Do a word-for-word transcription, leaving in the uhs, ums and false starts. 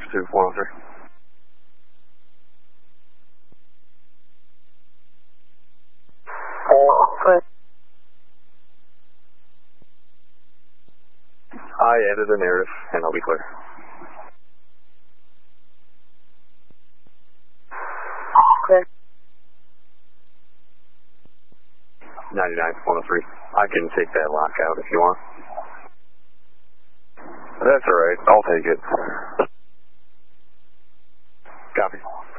to one oh three. I added a narrative, and I'll be clear. Clear. ninety-nine, one oh three. I can take that lockout if you want. That's alright, I'll take it. Copy.